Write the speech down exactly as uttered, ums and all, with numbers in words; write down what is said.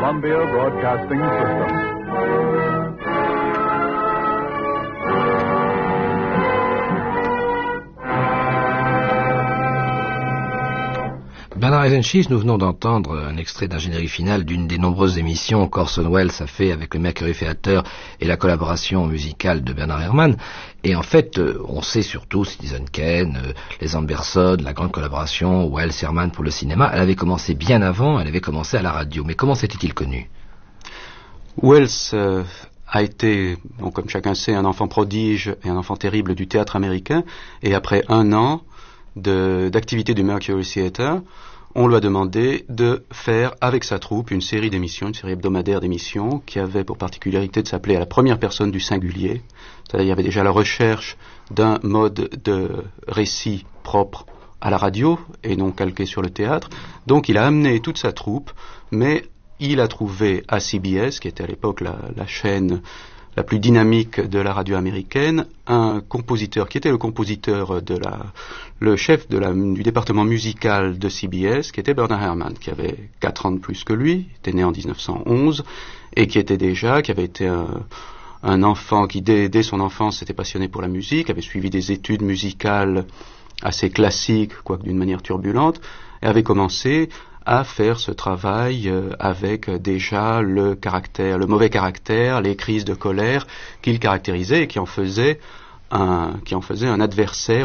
Columbia Broadcasting System. Bernard Eisenschitz, nous venons d'entendre un extrait d'un générique final d'une des nombreuses émissions qu'Orson Welles a fait avec le Mercury Theatre et la collaboration musicale de Bernard Herrmann. Et en fait, on sait surtout Citizen Kane, les Anderson, la grande collaboration Welles-Herrmann pour le cinéma. Elle avait commencé bien avant, elle avait commencé à la radio. Mais comment s'était-il connu? Welles euh, a été, bon, comme chacun sait, un enfant prodige et un enfant terrible du théâtre américain. Et après un an de, d'activité du Mercury Theatre, on lui a demandé de faire avec sa troupe une série d'émissions, une série hebdomadaire d'émissions qui avait pour particularité de s'appeler à la première personne du singulier. C'est-à-dire il y avait déjà la recherche d'un mode de récit propre à la radio et non calqué sur le théâtre. Donc il a amené toute sa troupe, mais il a trouvé à C B S, qui était à l'époque la, la chaîne la plus dynamique de la radio américaine, un compositeur qui était le compositeur de la, le chef de la, du département musical de C B S, qui était Bernard Herrmann, qui avait quatre ans de plus que lui, était né en dix-neuf cent onze, et qui était déjà, qui avait été un, un enfant qui, dès, dès son enfance, s'était passionné pour la musique, avait suivi des études musicales assez classiques, quoique d'une manière turbulente, et avait commencé à faire ce travail euh, avec déjà le caractère, le mauvais caractère, les crises de colère qu'il caractérisait et qui en faisait un, qui en faisait un adversaire